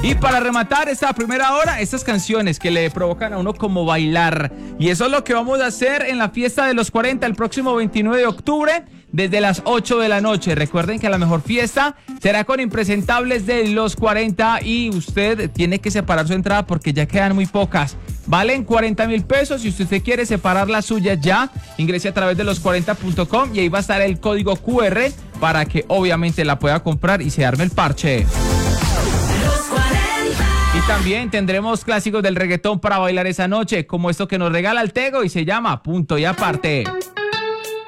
Y para rematar esta primera hora, estas canciones que le provocan a uno como bailar. Y eso es lo que vamos a hacer en la fiesta de los 40 el próximo 29 de octubre desde las 8 de la noche. Recuerden que la mejor fiesta será con impresentables de los 40 y usted tiene que separar su entrada porque ya quedan muy pocas. Valen 40,000 pesos y si usted quiere separar la suya ya, ingrese a través de los40.com y ahí va a estar el código QR para que obviamente la pueda comprar y se arme el parche. Y también tendremos clásicos del reggaetón para bailar esa noche, como esto que nos regala el Tego y se llama Punto y Aparte.